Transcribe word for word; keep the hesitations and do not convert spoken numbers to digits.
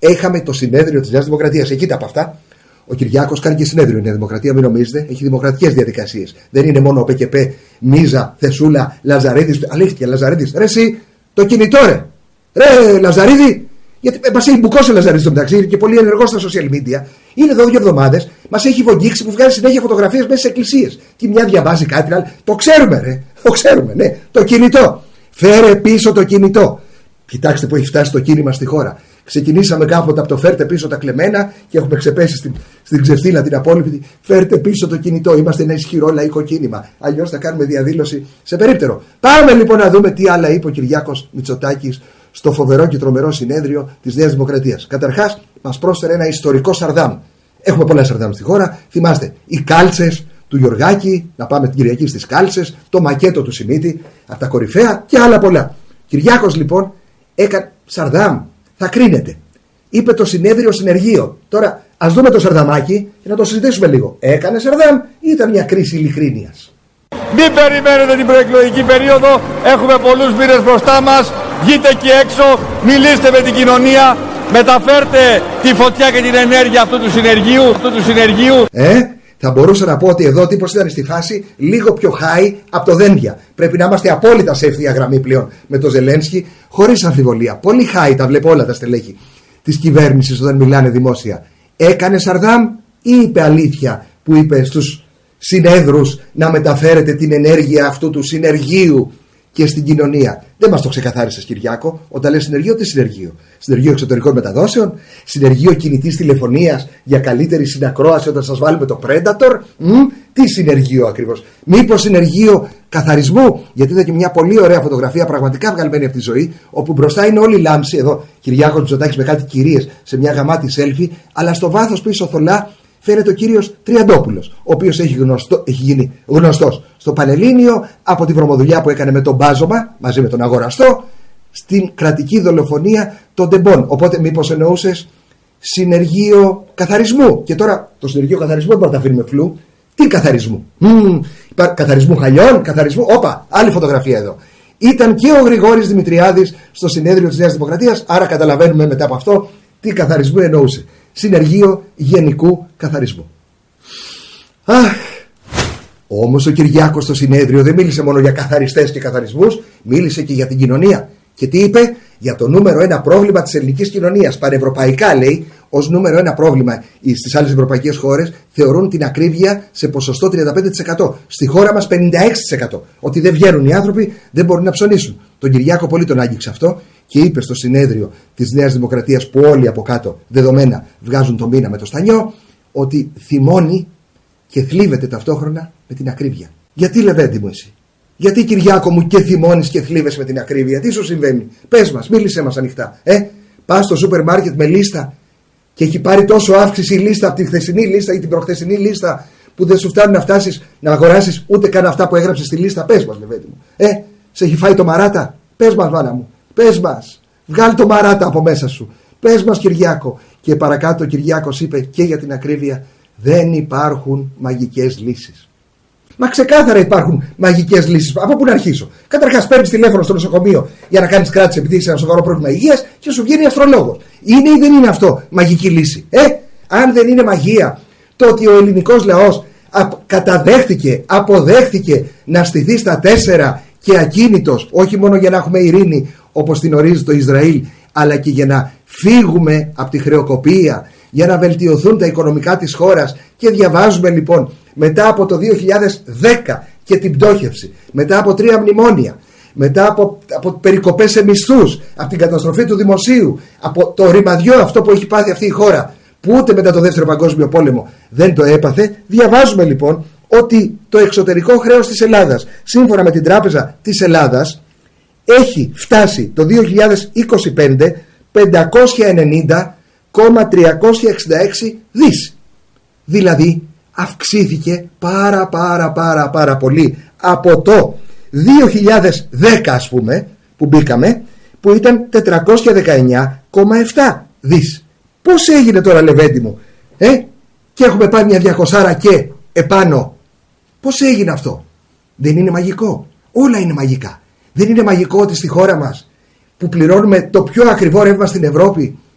Είχαμε το συνέδριο της Νέας Δημοκρατίας. Εκεί τα από αυτά. Ο Κυριάκος κάνει και συνέδριο η Νέα Δημοκρατία, μην νομίζετε. Έχει δημοκρατικές διαδικασίες. Δεν είναι μόνο ο ΠΚΠ, Μίζα, Θεσούλα, Λαζαρίδης. Αλήθεια, Λαζαρίδης. Ρε, εσύ το κινητό, ρε. Ρε, Λαζαρίδη. Γιατί μας έχει μπουκώσει ο Λαζαρίδης στο μεταξύ, είναι και πολύ ενεργός στα social media. Είναι εδώ δύο εβδομάδες, μας έχει βογγίξει που βγάζει συνέχεια φωτογραφίες μέσα σε εκκλησίες. Και μια διαβάζει κάτι άλλο. Το ξέρουμε, ρε. Το ξέρουμε, ναι. Το κινητό. Φέρε πίσω το κινητό. Κοιτάξτε που έχει φτάσει το κίνημα στη χώρα. Ξεκινήσαμε κάποτε από το φέρτε πίσω τα κλεμμένα και έχουμε ξεπέσει στην, στην ξεφτύλα την απόλυτη. Φέρτε πίσω το κινητό. Είμαστε ένα ισχυρό λαϊκό κίνημα. Αλλιώς θα κάνουμε διαδήλωση σε περίπτερο. Πάμε λοιπόν να δούμε τι άλλα είπε ο Κυριάκος Μητσοτάκης στο φοβερό και τρομερό συνέδριο της Νέας Δημοκρατίας. Καταρχάς, μας πρόσφερε ένα ιστορικό Σαρδάμ. Έχουμε πολλά Σαρδάμ στη χώρα. Θυμάστε, οι κάλτσες του Γιωργάκη, να πάμε την Κυριακή στις κάλτσες, το μακέτο του Σιμίτη, από τα κορυφαία και άλλα πολλά. Κυριάκος λοιπόν έκανε Σαρδάμ. Θα κρίνεται. Είπε το συνέδριο συνεργείο. Τώρα ας δούμε το Σαρδαμάκι και να το συζητήσουμε λίγο. Έκανε Σαρδάμ ή ήταν μια κρίση ειλικρίνειας? Μην περιμένετε την προεκλογική περίοδο. Έχουμε πολλούς μήνες μπροστά μας. Βγείτε εκεί έξω, μιλήστε με την κοινωνία. Μεταφέρτε τη φωτιά και την ενέργεια αυτού του συνεργείου. Αυτού του συνεργείου. Ε, θα μπορούσα να πω ότι εδώ τύπος ήταν στη φάση λίγο πιο high από το Δένδια. Πρέπει να είμαστε απόλυτα σε ευθεία γραμμή πλέον με το Ζελένσκι, χωρίς αμφιβολία. Πολύ high, τα βλέπω όλα τα στελέχη της κυβέρνησης όταν μιλάνε δημόσια. Έκανε Σαρδάμ ή είπε αλήθεια που είπε στους συνέδρους να μεταφέρετε την ενέργεια αυτού του συνεργείου και στην κοινωνία? Δεν μας το ξεκαθάρισες, Κυριάκο. Όταν λες συνεργείο, τι συνεργείο? Συνεργείο εξωτερικών μεταδόσεων, συνεργείο κινητής τηλεφωνίας για καλύτερη συνακρόαση όταν σας βάλουμε το Predator. Μ, τι συνεργείο ακριβώς? Μήπως συνεργείο καθαρισμού? Γιατί είδα και μια πολύ ωραία φωτογραφία, πραγματικά βγαλμένη από τη ζωή, όπου μπροστά είναι όλη η λάμψη. Εδώ Κυριάκος Μητσοτάκης με κάτι κυρίες σε μια γαμάτη selfie, αλλά στο βάθος πίσω θολά φαίνεται ο κύριος Τριαντόπουλος, ο οποίος έχει, γνωστό, έχει γίνει γνωστός στο Πανελλήνιο από τη βρωμοδουλειά που έκανε με τον Μπάζωμα μαζί με τον αγοραστό στην κρατική δολοφονία των Ντεμπών. Οπότε μήπως εννοούσες συνεργείο καθαρισμού? Και τώρα το συνεργείο καθαρισμού δεν μπορεί να τα αφήνουμε φλού. Τι καθαρισμού? Mm, καθαρισμού χαλιών, καθαρισμού. Όπα, άλλη φωτογραφία εδώ. Ήταν και ο Γρηγόρης Δημητριάδης στο συνέδριο της Νέας Δημοκρατίας, άρα καταλαβαίνουμε μετά από αυτό τι καθαρισμού εννοούσε. Συνεργείο γενικού καθαρισμού. Αχ, όμως ο Κυριάκος στο συνέδριο δεν μίλησε μόνο για καθαριστές και καθαρισμούς, μίλησε και για την κοινωνία. Και τι είπε? Για το νούμερο ένα πρόβλημα της ελληνικής κοινωνίας. Πανευρωπαϊκά λέει, ως νούμερο ένα πρόβλημα. Στις άλλες ευρωπαϊκές χώρες θεωρούν την ακρίβεια σε ποσοστό τριάντα πέντε τοις εκατό. Στη χώρα μας πενήντα έξι τοις εκατό. Ότι δεν βγαίνουν οι άνθρωποι, δεν μπορούν να ψωνίσουν. Τον Κυριάκο πολύ τον άγγιξε αυτό και είπε στο συνέδριο της Νέας Δημοκρατίας, που όλοι από κάτω δεδομένα βγάζουν το μήνα με το στανιό, ότι θυμώνει και θλίβεται ταυτόχρονα με την ακρίβεια. Γιατί, Λεβέντη μου, εσύ? Γιατί, Κυριάκο μου, και θυμώνεις και θλίβεσαι με την ακρίβεια? Τι σου συμβαίνει? Πες μας, μίλησέ μας ανοιχτά. Ε, πας στο σούπερ μάρκετ με λίστα και έχει πάρει τόσο αύξηση η λίστα από τη χθεσινή λίστα ή την προχθεσινή λίστα που δεν σου φτάνει να φτάσεις να αγοράσεις ούτε καν αυτά που έγραψες στη λίστα? Πες μας, Λεβέντη μου. Ε, σε έχει φάει το μαράτα? Πες μας, μάνα μου. Πες μας. Βγάλ το μαράτα από μέσα σου. Πες μας, Κυριάκο. Και παρακάτω ο Κυριάκος είπε και για την ακρίβεια: δεν υπάρχουν μαγικές λύσεις. Μα ξεκάθαρα υπάρχουν μαγικές λύσεις. Από πού να αρχίσω? Καταρχάς, παίρνεις τηλέφωνο στο νοσοκομείο για να κάνεις κράτηση επειδή είσαι ένα σοβαρό πρόβλημα υγείας και σου βγαίνει αστρολόγος. Είναι ή δεν είναι αυτό μαγική λύση? Ε, αν δεν είναι μαγεία το ότι ο ελληνικός λαός καταδέχτηκε, αποδέχτηκε να στηθεί στα τέσσερα και ακίνητος, όχι μόνο για να έχουμε ειρήνη όπως την ορίζει το Ισραήλ, αλλά και για να φύγουμε από τη χρεοκοπία, για να βελτιωθούν τα οικονομικά της χώρας. Και διαβάζουμε λοιπόν μετά από το δύο χιλιάδες δέκα και την πτώχευση, μετά από τρία μνημόνια, μετά από, από περικοπές σε μισθούς, από την καταστροφή του δημοσίου, από το ρημαδιό αυτό που έχει πάθει αυτή η χώρα, που ούτε μετά το δεύτερο παγκόσμιο πόλεμο δεν το έπαθε. Διαβάζουμε λοιπόν ότι το εξωτερικό χρέος της Ελλάδας, σύμφωνα με την Τράπεζα της Ελλάδας, έχει φτάσει το δύο χιλιάδες είκοσι πέντε πεντακόσια ενενήντα κόμμα τριακόσια εξήντα έξι δις. Δηλαδή αυξήθηκε πάρα πάρα πάρα πάρα πολύ από το δύο χιλιάδες δέκα, ας πούμε, που μπήκαμε, που ήταν τετρακόσια δεκαεννιά κόμμα επτά δις. Πώς έγινε τώρα, Λεβέντη μου? Ε, και έχουμε πάει μια διακοσάρα και επάνω. Πώς έγινε αυτό? Δεν είναι μαγικό? Όλα είναι μαγικά. Δεν είναι μαγικό ότι στη χώρα μας, που πληρώνουμε το πιο ακριβό ρεύμα στην Ευρώπη,